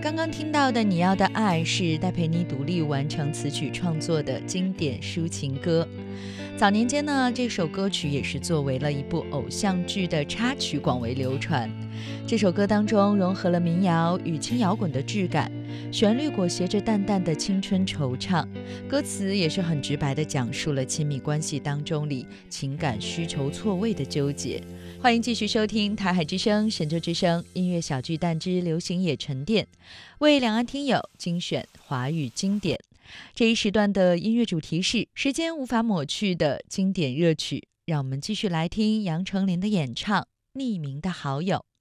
刚刚听到的《你要的爱》是戴佩妮独立完成词曲创作的经典抒情歌。早年间呢，这首歌曲也是作为了一部偶像剧的插曲广为流传。这首歌当中融合了民谣与轻摇滚的质感，旋律裹挟着淡淡的青春惆怅，歌词也是很直白地讲述了亲密关系当中里情感需求错位的纠结。欢迎继续收听台海之声、神州之声音乐小巨蛋之流行野沉淀，为两岸听友精选华语经典。这一时段的音乐主题是时间无法抹去的经典热曲，让我们继续来听杨丞琳的演唱《匿名的好友》。